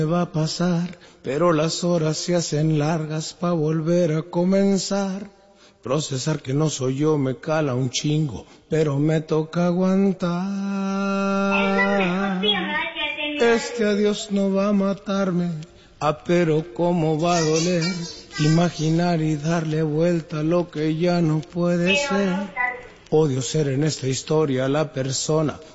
va a pasar, pero las horas se hacen largas pa' volver a comenzar. Procesar que no soy yo me cala un chingo, pero me toca aguantar. Este adiós no va a matarme, pero cómo va a doler. Imaginar y darle vuelta a lo que ya no puede ser. Odio ser en esta historia la persona